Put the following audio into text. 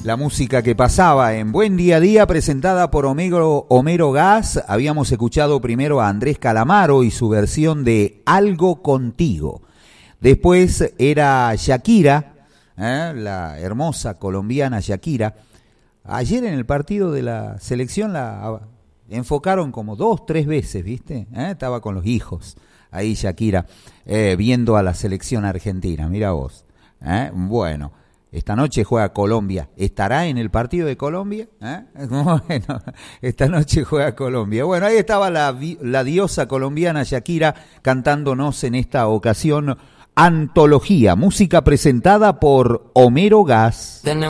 La música que pasaba en Buen Día a Día, presentada por Homero Gas. Habíamos escuchado primero a Andrés Calamaro y su versión de Algo Contigo. Después era Shakira, la hermosa colombiana Shakira. Ayer en el partido de la selección la enfocaron como 2-3 veces, ¿viste? Estaba con los hijos ahí Shakira, viendo a la selección argentina, mira vos. Bueno, esta noche juega Colombia. ¿Estará en el partido de Colombia? Bueno, esta noche juega Colombia. Bueno, ahí estaba la diosa colombiana Shakira cantándonos en esta ocasión Antología, música presentada por Homero Gas.